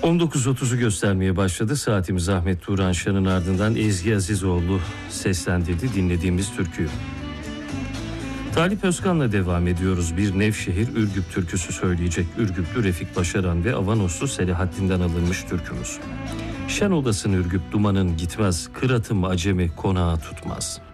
19.30'u göstermeye başladı. Saatimiz Ahmet Turan Şan'ın ardından Ezgi Azizoğlu seslendirdi dinlediğimiz türküyü. Talip Özkan'la devam ediyoruz. Bir Nevşehir Ürgüp türküsü söyleyecek Ürgüplü Refik Başaran ve Avanoslu Selahattin'den alınmış türkümüz. Şen olasın Ürgüp dumanın gitmez, kıratım acemi konağı tutmaz.